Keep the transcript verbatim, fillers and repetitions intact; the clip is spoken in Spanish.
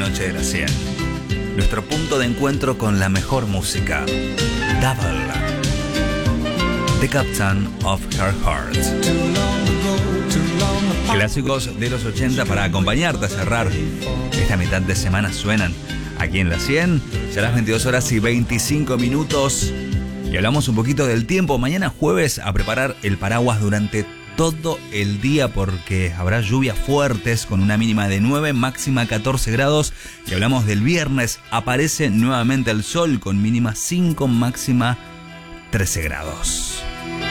noche de la cien. Nuestro punto de encuentro con la mejor música. Double. The Captain of Her Heart. Clásicos de los ochenta para acompañarte a cerrar esta mitad de semana suenan aquí en la cien. Ya las veintidós horas y veinticinco minutos. Y hablamos un poquito del tiempo. Mañana jueves a preparar el paraguas durante todo el día porque habrá lluvias fuertes con una mínima de nueve, máxima catorce grados. Y hablamos del viernes. Aparece nuevamente el sol con mínima cinco, máxima trece grados.